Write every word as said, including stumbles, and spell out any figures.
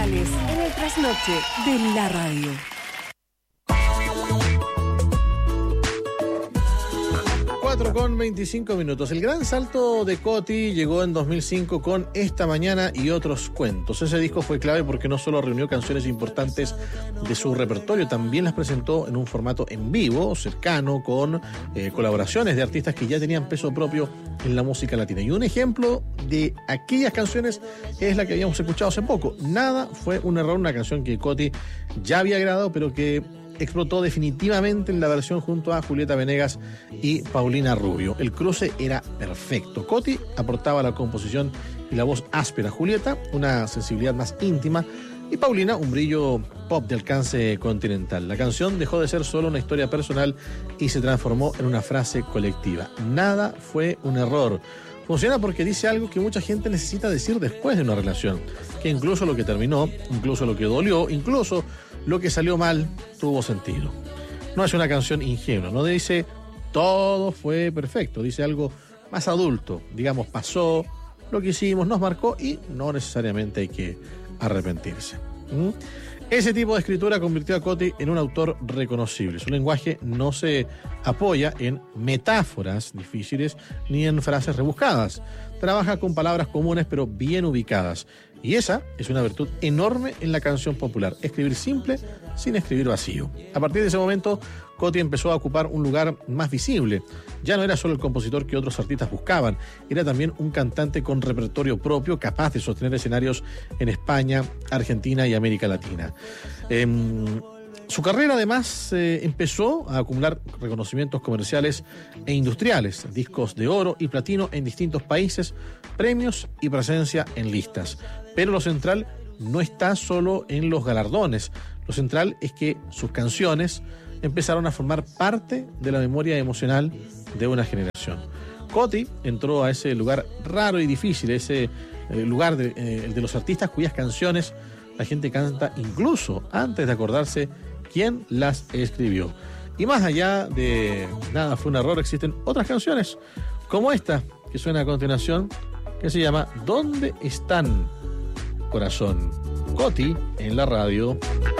musicales en el trasnoche de la radio. cuatro con veinticinco minutos. El gran salto de Coti llegó en dos mil cinco con Esta Mañana y Otros Cuentos. Ese disco fue clave porque no solo reunió canciones importantes de su repertorio, también las presentó en un formato en vivo, cercano, con eh, colaboraciones de artistas que ya tenían peso propio en la música latina. Y un ejemplo de aquellas canciones es la que habíamos escuchado hace poco. Nada fue un error, una canción que Coti ya había grabado, pero que explotó definitivamente en la versión junto a Julieta Venegas y Paulina Rubio. El cruce era perfecto. Coti aportaba la composición y la voz áspera. Julieta, una sensibilidad más íntima, y Paulina, un brillo pop de alcance continental. La canción dejó de ser solo una historia personal y se transformó en una frase colectiva. Nada fue un error. Funciona porque dice algo que mucha gente necesita decir después de una relación, que incluso lo que terminó, incluso lo que dolió, incluso lo que salió mal, tuvo sentido. No es una canción ingenua, no dice todo fue perfecto, dice algo más adulto, digamos, pasó, lo que hicimos nos marcó y no necesariamente hay que arrepentirse. ¿Mm? Ese tipo de escritura convirtió a Coti en un autor reconocible. Su lenguaje no se apoya en metáforas difíciles ni en frases rebuscadas. Trabaja con palabras comunes pero bien ubicadas. Y esa es una virtud enorme en la canción popular. Escribir simple sin escribir vacío. A partir de ese momento, Coti empezó a ocupar un lugar más visible. Ya no era solo el compositor que otros artistas buscaban, era también un cantante con repertorio propio, capaz de sostener escenarios en España, Argentina y América Latina. Eh, Su carrera además eh, empezó a acumular reconocimientos comerciales e industriales, discos de oro y platino en distintos países, premios y presencia en listas. Pero lo central no está solo en los galardones. Lo central es que sus canciones empezaron a formar parte de la memoria emocional de una generación. Coti entró a ese lugar raro y difícil, ese eh, lugar de, eh, de los artistas cuyas canciones la gente canta incluso antes de acordarse quién las escribió. Y más allá de Nada fue un error, existen otras canciones, como esta, que suena a continuación, que se llama ¿Dónde están, corazón? Coti en la radio.